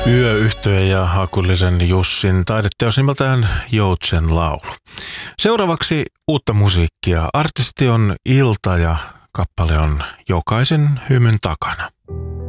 Yöyhtye ja Hakulisen Jussin taideteos nimeltään Joutsen laulu. Seuraavaksi uutta musiikkia. Artisti on Ilta ja kappale on Jokaisen hymyn takana.